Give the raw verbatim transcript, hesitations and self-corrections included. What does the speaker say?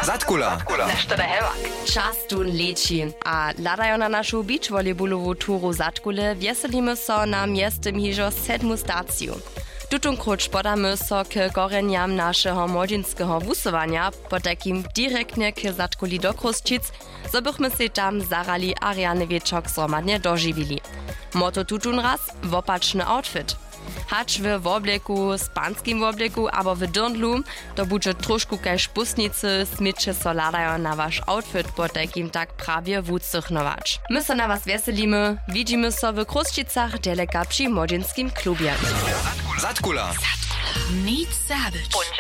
Zatkula. Čas tun leči, a ladajo na našu beachvolleyballovú túru Zatkule wieselimy so na miestem hižo sedmu staciju. Tutun kruč podamy so k korenjam naszego młodzieńskiego wusowania, po takim direktnie k Zatkuli do Kruszczyc, so bychmy się tam zarali Ariane wieczok zromadnie dożywili. Motto tutun raz – wopaczny outfit. Hacz w wobleku, z panskim wobleku, abo w dądlu, to będzie troszkę kaj szpusnicy, smycze so ladają na wasz outfit po takim tak prawie wucychnować. My so na was wieselimy, widzimy so w Kruszczycach deleka przy młodzieńskim klubie. Zatkula. Meet Savage.